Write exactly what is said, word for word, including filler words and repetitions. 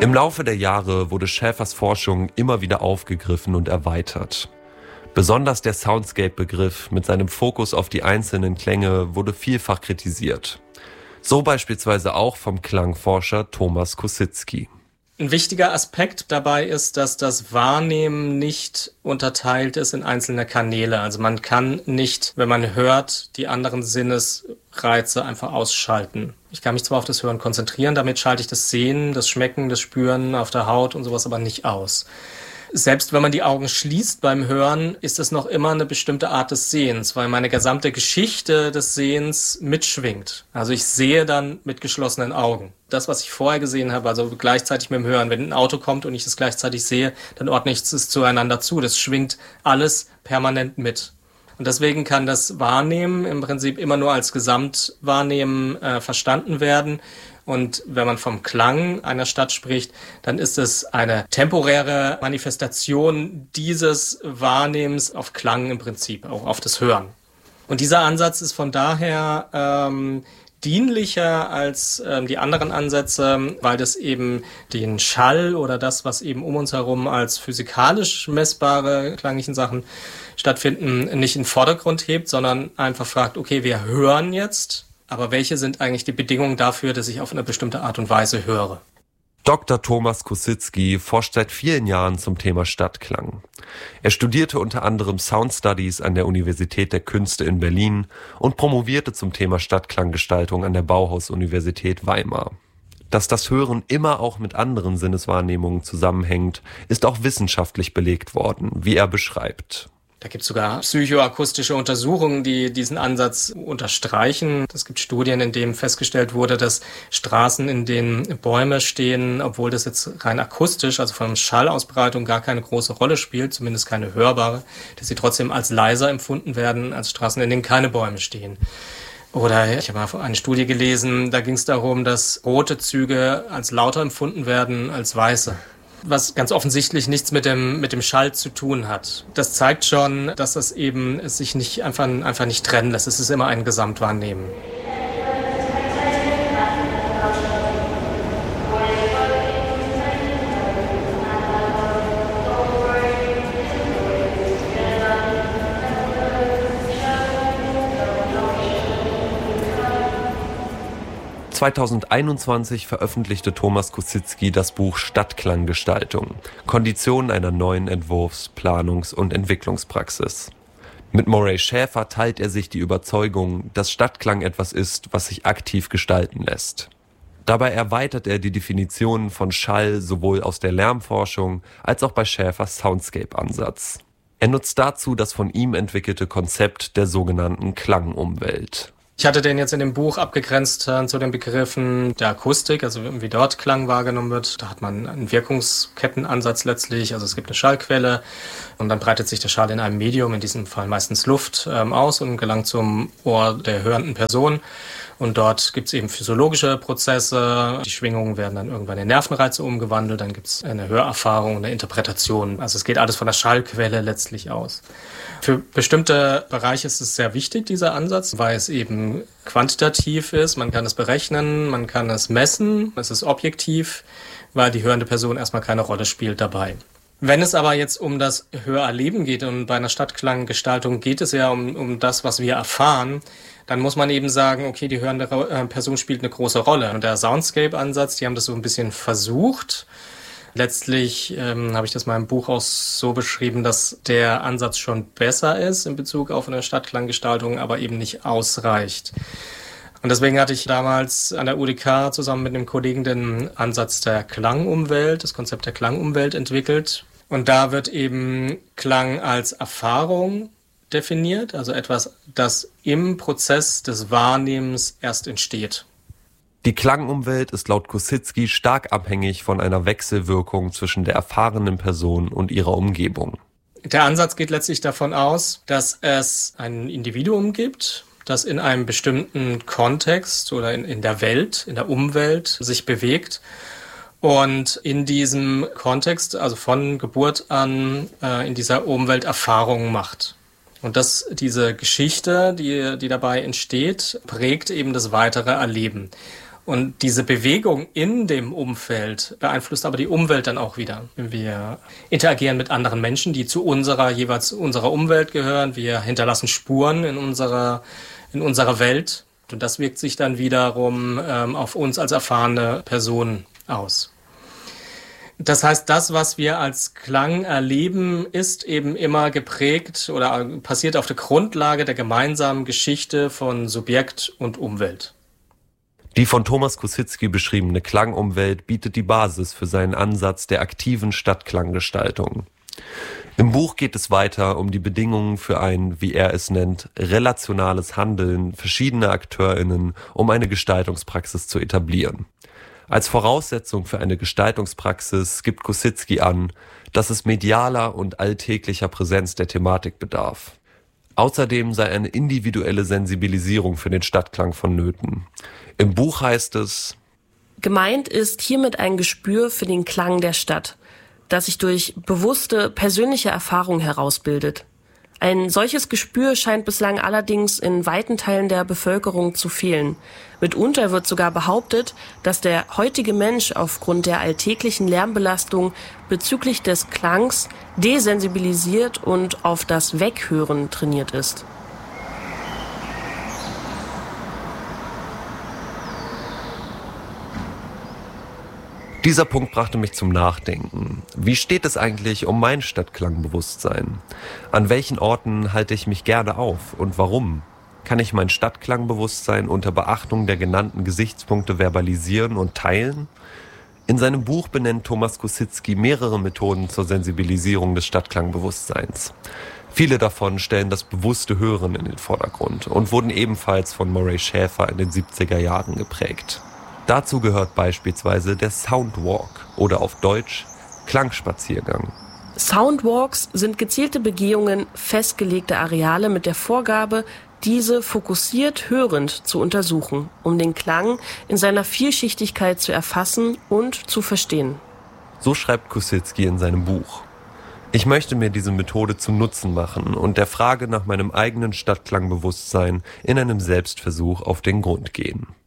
Im Laufe der Jahre wurde Schäfers Forschung immer wieder aufgegriffen und erweitert. Besonders der Soundscape-Begriff mit seinem Fokus auf die einzelnen Klänge wurde vielfach kritisiert. So beispielsweise auch vom Klangforscher Thomas Kosinski. Ein wichtiger Aspekt dabei ist, dass das Wahrnehmen nicht unterteilt ist in einzelne Kanäle. Also man kann nicht, wenn man hört, die anderen Sinnesreize einfach ausschalten. Ich kann mich zwar auf das Hören konzentrieren, damit schalte ich das Sehen, das Schmecken, das Spüren auf der Haut und sowas aber nicht aus. Selbst wenn man die Augen schließt beim Hören, ist es noch immer eine bestimmte Art des Sehens, weil meine gesamte Geschichte des Sehens mitschwingt. Also ich sehe dann mit geschlossenen Augen. Das, was ich vorher gesehen habe, also gleichzeitig mit dem Hören, wenn ein Auto kommt und ich es gleichzeitig sehe, dann ordne ich es zueinander zu. Das schwingt alles permanent mit. Und deswegen kann das Wahrnehmen im Prinzip immer nur als Gesamtwahrnehmen äh, verstanden werden. Und wenn man vom Klang einer Stadt spricht, dann ist es eine temporäre Manifestation dieses Wahrnehmens auf Klang im Prinzip, auch auf das Hören. Und dieser Ansatz ist von daher ähm, dienlicher als ähm, die anderen Ansätze, weil das eben den Schall oder das, was eben um uns herum als physikalisch messbare klanglichen Sachen stattfinden, nicht in den Vordergrund hebt, sondern einfach fragt, okay, wir hören jetzt, aber welche sind eigentlich die Bedingungen dafür, dass ich auf eine bestimmte Art und Weise höre? Doktor Thomas Kosinski forscht seit vielen Jahren zum Thema Stadtklang. Er studierte unter anderem Sound Studies an der Universität der Künste in Berlin und promovierte zum Thema Stadtklanggestaltung an der Bauhaus-Universität Weimar. Dass das Hören immer auch mit anderen Sinneswahrnehmungen zusammenhängt, ist auch wissenschaftlich belegt worden, wie er beschreibt. Da gibt es sogar psychoakustische Untersuchungen, die diesen Ansatz unterstreichen. Es gibt Studien, in denen festgestellt wurde, dass Straßen, in denen Bäume stehen, obwohl das jetzt rein akustisch, also von der Schallausbreitung gar keine große Rolle spielt, zumindest keine hörbare, dass sie trotzdem als leiser empfunden werden als Straßen, in denen keine Bäume stehen. Oder ich habe mal eine Studie gelesen, da ging es darum, dass rote Züge als lauter empfunden werden als weiße, was ganz offensichtlich nichts mit dem mit dem Schall zu tun hat. Das zeigt schon, dass das eben sich nicht einfach einfach nicht trennen lässt. Es ist immer ein Gesamtwahrnehmen. zweitausendeinundzwanzig veröffentlichte Thomas Kosinski das Buch Stadtklanggestaltung – Konditionen einer neuen Entwurfs-, Planungs- und Entwicklungspraxis. Mit Murray Schäfer teilt er sich die Überzeugung, dass Stadtklang etwas ist, was sich aktiv gestalten lässt. Dabei erweitert er die Definitionen von Schall sowohl aus der Lärmforschung als auch bei Schäfers Soundscape-Ansatz. Er nutzt dazu das von ihm entwickelte Konzept der sogenannten Klangumwelt. Ich hatte den jetzt in dem Buch abgegrenzt äh, zu den Begriffen der Akustik, also wie dort Klang wahrgenommen wird. Da hat man einen Wirkungskettenansatz letztlich, also es gibt eine Schallquelle und dann breitet sich der Schall in einem Medium, in diesem Fall meistens Luft, ähm, aus und gelangt zum Ohr der hörenden Person. Und dort gibt es eben physiologische Prozesse, die Schwingungen werden dann irgendwann in Nervenreize umgewandelt, dann gibt es eine Hörerfahrung, eine Interpretation. Also es geht alles von der Schallquelle letztlich aus. Für bestimmte Bereiche ist es sehr wichtig, dieser Ansatz, weil es eben quantitativ ist, man kann es berechnen, man kann es messen, es ist objektiv, weil die hörende Person erstmal keine Rolle spielt dabei. Wenn es aber jetzt um das Hörerleben geht und bei einer Stadtklanggestaltung geht es ja um, um das, was wir erfahren, dann muss man eben sagen, okay, die hörende Person spielt eine große Rolle. Und der Soundscape-Ansatz, die haben das so ein bisschen versucht. Letztlich ähm, habe ich das mal im Buch auch so beschrieben, dass der Ansatz schon besser ist in Bezug auf eine Stadtklanggestaltung, aber eben nicht ausreicht. Und deswegen hatte ich damals an der U D K zusammen mit einem Kollegen den Ansatz der Klangumwelt, das Konzept der Klangumwelt entwickelt. Und da wird eben Klang als Erfahrung definiert, also etwas, das im Prozess des Wahrnehmens erst entsteht. Die Klangumwelt ist laut Kosinski stark abhängig von einer Wechselwirkung zwischen der erfahrenen Person und ihrer Umgebung. Der Ansatz geht letztlich davon aus, dass es ein Individuum gibt, das in einem bestimmten Kontext oder in, in der Welt, in der Umwelt sich bewegt und in diesem Kontext, also von Geburt an, äh, in dieser Umwelt Erfahrungen macht. Und dass diese Geschichte, die, die dabei entsteht, prägt eben das weitere Erleben. Und diese Bewegung in dem Umfeld beeinflusst aber die Umwelt dann auch wieder. Wir interagieren mit anderen Menschen, die zu unserer jeweils unserer Umwelt gehören. Wir hinterlassen Spuren in unserer, in unserer Welt. Und das wirkt sich dann wiederum ähm, auf uns als erfahrene Personen aus. Das heißt, das, was wir als Klang erleben, ist eben immer geprägt oder passiert auf der Grundlage der gemeinsamen Geschichte von Subjekt und Umwelt. Die von Thomas Kosinski beschriebene Klangumwelt bietet die Basis für seinen Ansatz der aktiven Stadtklanggestaltung. Im Buch geht es weiter um die Bedingungen für ein, wie er es nennt, relationales Handeln verschiedener AkteurInnen, um eine Gestaltungspraxis zu etablieren. Als Voraussetzung für eine Gestaltungspraxis gibt Kosinski an, dass es medialer und alltäglicher Präsenz der Thematik bedarf. Außerdem sei eine individuelle Sensibilisierung für den Stadtklang vonnöten. Im Buch heißt es: Gemeint ist hiermit ein Gespür für den Klang der Stadt, das sich durch bewusste persönliche Erfahrung herausbildet. Ein solches Gespür scheint bislang allerdings in weiten Teilen der Bevölkerung zu fehlen. Mitunter wird sogar behauptet, dass der heutige Mensch aufgrund der alltäglichen Lärmbelastung bezüglich des Klangs desensibilisiert und auf das Weghören trainiert ist. Dieser Punkt brachte mich zum Nachdenken. Wie steht es eigentlich um mein Stadtklangbewusstsein? An welchen Orten halte ich mich gerne auf und warum? Kann ich mein Stadtklangbewusstsein unter Beachtung der genannten Gesichtspunkte verbalisieren und teilen? In seinem Buch benennt Thomas Kosinski mehrere Methoden zur Sensibilisierung des Stadtklangbewusstseins. Viele davon stellen das bewusste Hören in den Vordergrund und wurden ebenfalls von Murray Schafer in den siebziger Jahren geprägt. Dazu gehört beispielsweise der Soundwalk oder auf Deutsch Klangspaziergang. Soundwalks sind gezielte Begehungen festgelegter Areale mit der Vorgabe, diese fokussiert hörend zu untersuchen, um den Klang in seiner Vielschichtigkeit zu erfassen und zu verstehen. So schreibt Kosinski in seinem Buch. Ich möchte mir diese Methode zu Nutzen machen und der Frage nach meinem eigenen Stadtklangbewusstsein in einem Selbstversuch auf den Grund gehen.